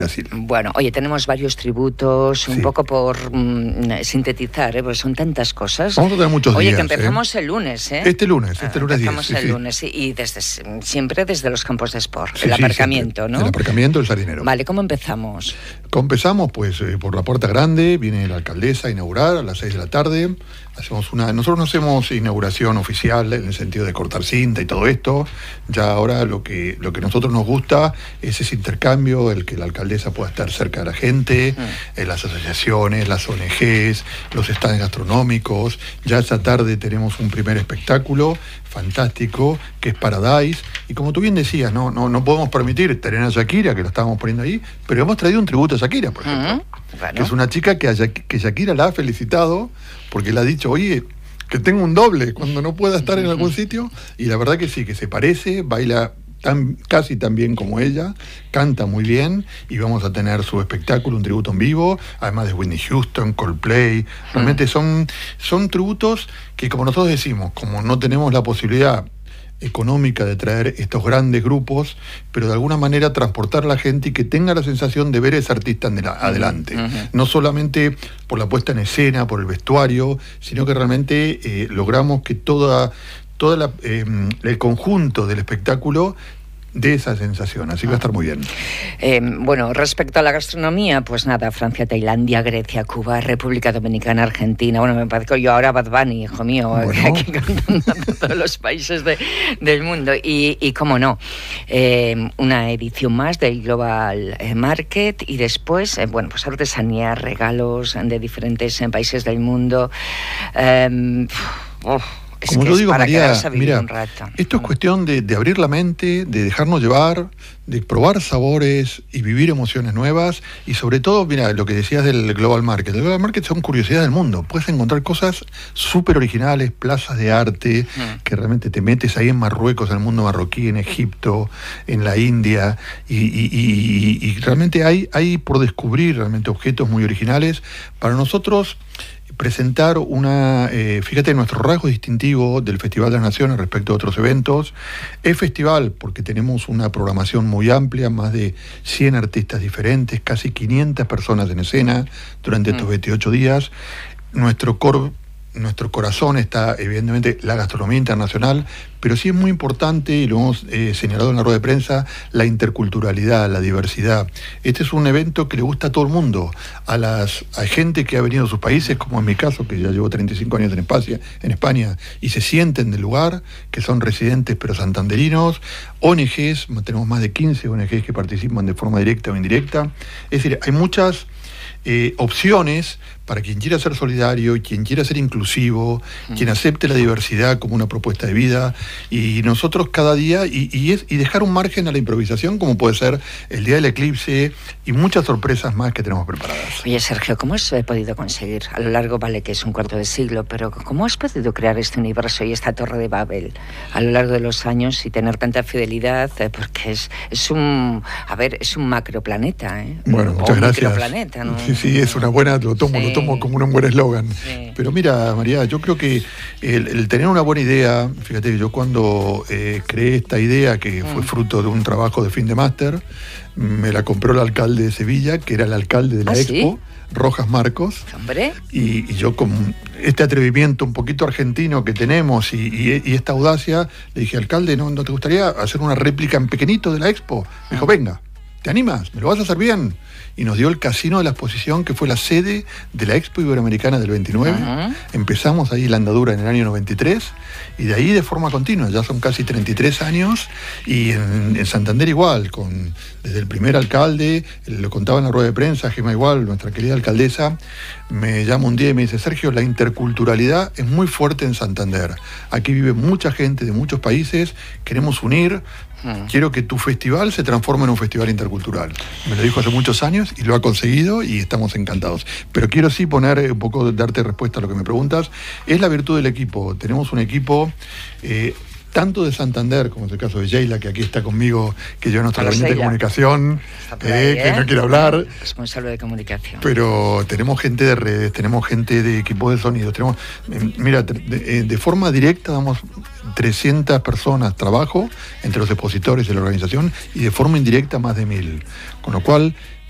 Brasil. Bueno, oye, tenemos varios tributos, un poco por sintetizar, porque son tantas cosas. Vamos a tener muchos días. Oye, que empezamos el lunes, ¿eh? Este lunes 10. Empezamos el lunes, y siempre desde los campos de sport, el siempre. aparcamiento, ¿no? El aparcamiento, el Sardinero. Vale, ¿cómo empezamos? Empezamos, pues, por la puerta grande, viene la alcaldesa a inaugurar a las 6 de la tarde. Nosotros no hacemos inauguración oficial en el sentido de cortar cinta y todo esto. Ya ahora lo que nosotros nos gusta es ese intercambio, el que la alcaldesa pueda estar cerca de la gente, las asociaciones, las ONGs, los stands gastronómicos. Ya esta tarde tenemos un primer espectáculo fantástico, que es Paradise, y como tú bien decías, no podemos permitir tener a Shakira, que lo estábamos poniendo ahí, pero hemos traído un tributo a Shakira, por ejemplo, bueno, que es una chica que Shakira la ha felicitado, porque le ha dicho, oye, que tengo un doble cuando no pueda estar en algún sitio, y la verdad que sí, que se parece, baila casi tan bien como ella, canta muy bien, y vamos a tener su espectáculo, un tributo en vivo, además de Whitney Houston, Coldplay. Realmente son tributos que, como nosotros decimos, como no tenemos la posibilidad económica de traer estos grandes grupos, pero de alguna manera transportar a la gente y que tenga la sensación de ver a ese artista adelante. No solamente por la puesta en escena, por el vestuario, sino que realmente logramos que todo el conjunto del espectáculo de esa sensación, así que va a estar muy bien. Bueno, respecto a la gastronomía, pues nada, Francia, Tailandia, Grecia, Cuba, República Dominicana, Argentina. Bueno, me parezco yo ahora Bad Bunny, hijo mío, bueno, aquí cantando a todos los países del mundo. Y cómo no, una edición más del Global Market, y después, bueno, pues artesanía, regalos de diferentes países del mundo. Como yo digo, María, mira, esto es cuestión de abrir la mente, de dejarnos llevar, de probar sabores y vivir emociones nuevas, y sobre todo, mira, lo que decías del Global Market. El Global Market son curiosidades del mundo. Puedes encontrar cosas súper originales, plazas de arte, que realmente te metes ahí en Marruecos, en el mundo marroquí, en Egipto, en la India, y realmente hay por descubrir realmente objetos muy originales. Para nosotros, presentar fíjate, nuestro rasgo distintivo del Festival de las Naciones respecto a otros eventos, es festival porque tenemos una programación muy amplia, más de 100 artistas diferentes, casi 500 personas en escena durante estos 28 días. Nuestro corazón está, evidentemente, la gastronomía internacional, pero sí es muy importante, y lo hemos señalado en la rueda de prensa, la interculturalidad, la diversidad. Este es un evento que le gusta a todo el mundo, a gente que ha venido de sus países, como en mi caso, que ya llevo 35 años en España, y se sienten del lugar, que son residentes pero santanderinos, ONGs, tenemos más de 15 ONGs que participan de forma directa o indirecta. Es decir, hay muchas opciones para quien quiera ser solidario, quien quiera ser inclusivo, quien acepte la diversidad como una propuesta de vida, y nosotros cada día, y dejar un margen a la improvisación, como puede ser el día del eclipse y muchas sorpresas más que tenemos preparadas. Oye, Sergio, ¿cómo has podido conseguir a lo largo, vale que es un cuarto de siglo, pero cómo has podido crear este universo y esta torre de Babel a lo largo de los años y tener tanta fidelidad? Porque es un macroplaneta, ¿eh? Bueno, muchas gracias. Microplaneta, ¿no? Sí, es una buena, lo tomo como un buen eslogan. Sí. Pero mira, María, yo creo que el tener una buena idea, fíjate, yo cuando creé esta idea, que fue fruto de un trabajo de fin de máster, me la compró el alcalde de Sevilla, que era el alcalde de la Expo, Rojas Marcos. ¿Hombre? Y yo, con este atrevimiento un poquito argentino que tenemos y esta audacia, le dije, alcalde, ¿no te gustaría hacer una réplica en pequeñito de la Expo? Me dijo, venga, ¿te animas? ¿Me lo vas a hacer bien? Y nos dio el casino de la exposición, que fue la sede de la Expo Iberoamericana del 29. Empezamos ahí la andadura en el año 93, y de ahí de forma continua, ya son casi 33 años, y en Santander igual, desde el primer alcalde, lo contaba en la rueda de prensa, Gemma igual, nuestra querida alcaldesa, me llama un día y me dice, Sergio, la interculturalidad es muy fuerte en Santander. Aquí vive mucha gente de muchos países, queremos unir. Quiero que tu festival se transforme en un festival intercultural. Me lo dijo hace muchos años y lo ha conseguido, y estamos encantados. Pero quiero sí poner un poco, darte respuesta a lo que me preguntas. Es la virtud del equipo. Tenemos un equipo tanto de Santander, como es el caso de Sheila, que aquí está conmigo, que lleva nuestra gabinete de comunicación, que no quiere hablar. Responsable de comunicación. Pero tenemos gente de redes, tenemos gente de equipos de sonido, tenemos, mira, de forma directa damos 300 personas trabajo entre los expositores de la organización, y de forma indirecta más de 1000. Con lo cual,